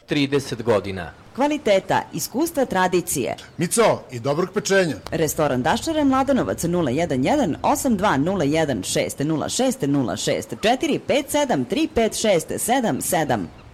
30 godina. Kvaliteta, iskustva, tradicije. Mico, i dobrog pečenja. Restoran Daščara, Mladenovac 011 8201 606 06 06 457 356 77.